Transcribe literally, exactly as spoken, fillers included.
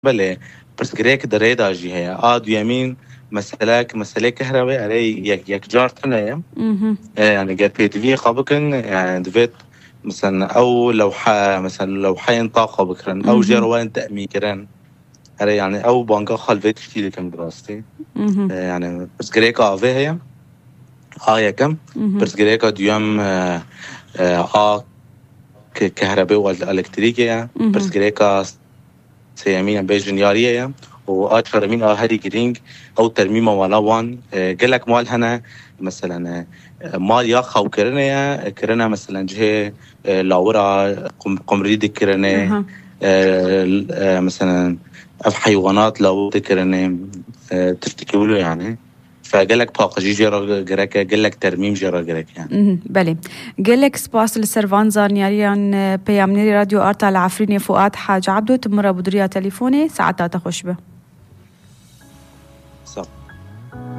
بله بس جريك دريدا جي هي آد يمين مسألة مسألة كهرباء علي يك يك جارتنا يا مهم. يعني جت بيدفي خابكن يعني دفت مثلا أو لو ح مثلا لو حين طاقة بكرن أو مهم. جروان تأمين كرن علي يعني أو بانكا خلفت كتير كم دراستي مهم. يعني بس جريك آفه هي آه كم مهم. بس جريك ديوم آه آه كهرباء والإلكتريكية بس مهم. جريك سيامين بيجنيارية وآخر من هذه جرينج أو ترميمة ولا وان قالك مال هنا مثلا مال يا خو كرنا كرنا مثلا جه لاورا قمريد كرنا أها. مثلا أف حيوانات لو كرنا تفتكروا يعني فقالك باقجي جرا جراك قالك ترميم جرا جراك يعني مهم. بله قالك سباس للسرفان زارنياريان بيامنيري راديو أرتا العفريني فؤاد حاج عبدو تمر بدريا تليفوني ساعتها تخش به صح